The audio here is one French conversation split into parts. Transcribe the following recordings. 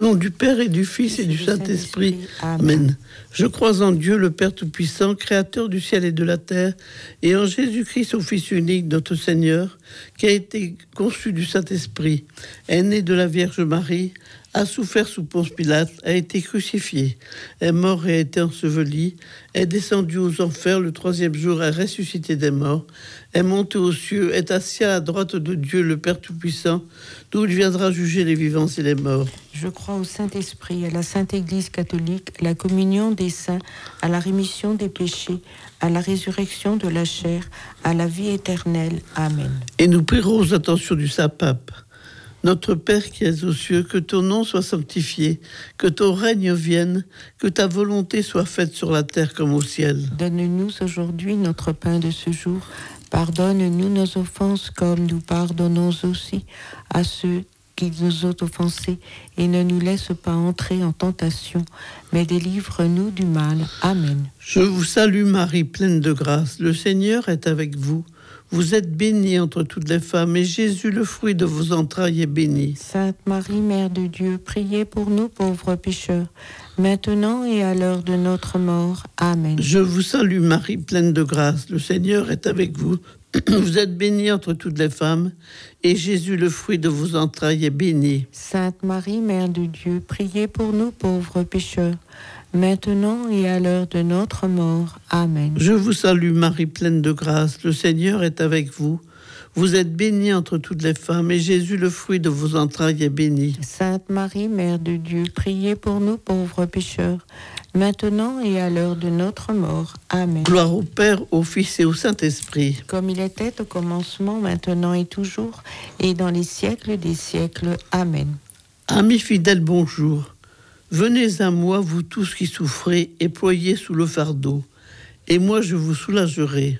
Au nom du Père et du Fils et du Saint-Esprit. Amen. Je crois en Dieu, le Père Tout-Puissant, Créateur du ciel et de la terre, et en Jésus-Christ, son Fils unique, notre Seigneur, qui a été conçu du Saint-Esprit, est né de la Vierge Marie, a souffert sous Ponce Pilate, a été crucifié, est mort et a été enseveli, est descendu aux enfers, le troisième jour est ressuscité des morts, est monté aux cieux, est assis à la droite de Dieu, le Père Tout-Puissant, d'où il viendra juger les vivants et les morts. Je crois au Saint-Esprit, à la Sainte Église catholique, à la communion des saints, à la rémission des péchés, à la résurrection de la chair, à la vie éternelle. Amen. Et nous prierons aux intentions du Saint-Pape. Notre Père qui es aux cieux, que ton nom soit sanctifié, que ton règne vienne, que ta volonté soit faite sur la terre comme au ciel. Donne-nous aujourd'hui notre pain de ce jour. Pardonne-nous nos offenses comme nous pardonnons aussi à ceux qui nous ont offensés. Et ne nous laisse pas entrer en tentation, mais délivre-nous du mal. Amen. Je vous salue Marie, pleine de grâce. Le Seigneur est avec vous. Vous êtes bénie entre toutes les femmes, et Jésus, le fruit de vos entrailles, est béni. Sainte Marie, Mère de Dieu, priez pour nous pauvres pécheurs, maintenant et à l'heure de notre mort. Amen. Je vous salue Marie, pleine de grâce. Le Seigneur est avec vous. Vous êtes bénie entre toutes les femmes, et Jésus, le fruit de vos entrailles, est béni. Sainte Marie, Mère de Dieu, priez pour nous pauvres pécheurs, maintenant et à l'heure de notre mort. Amen. Je vous salue Marie, pleine de grâce. Le Seigneur est avec vous. Vous êtes bénie entre toutes les femmes, et Jésus, le fruit de vos entrailles, est béni. Sainte Marie, Mère de Dieu, priez pour nous pauvres pécheurs, maintenant et à l'heure de notre mort. Amen. Gloire au Père, au Fils et au Saint-Esprit. Comme il était au commencement, maintenant et toujours, et dans les siècles des siècles. Amen. Amis fidèles, bonjour. Venez à moi, vous tous qui souffrez et ployez sous le fardeau, et moi je vous soulagerai.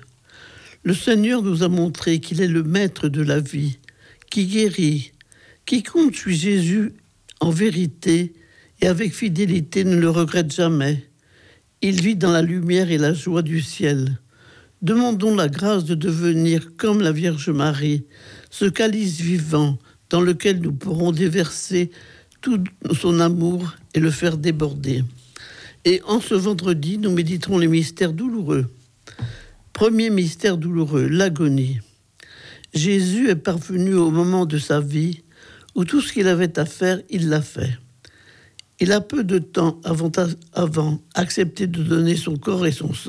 Le Seigneur nous a montré qu'il est le maître de la vie, qui guérit. Quiconque suit Jésus en vérité et avec fidélité ne le regrette jamais. Il vit dans la lumière et la joie du ciel. Demandons la grâce de devenir comme la Vierge Marie, ce calice vivant dans lequel nous pourrons déverser tout son amour et le faire déborder. Et en ce vendredi, nous méditerons les mystères douloureux. Premier mystère douloureux, l'agonie. Jésus est parvenu au moment de sa vie où tout ce qu'il avait à faire, il l'a fait. Il a peu de temps avant accepté de donner son corps et son sang.